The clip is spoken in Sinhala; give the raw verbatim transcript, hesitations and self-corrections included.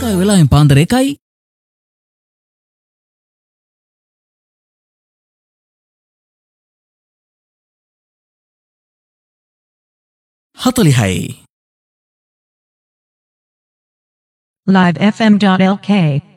ඔය වෙලාවෙන් පාන්දර එකයි හතලිහයි. live f m dot l k